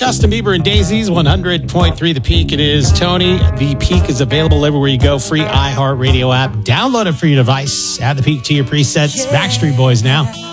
Justin Bieber and Daisies, 100.3 The Peak. It is Tony. The Peak is available everywhere you go. Free iHeartRadio app. Download it for your device. Add The Peak to your presets. Backstreet Boys now.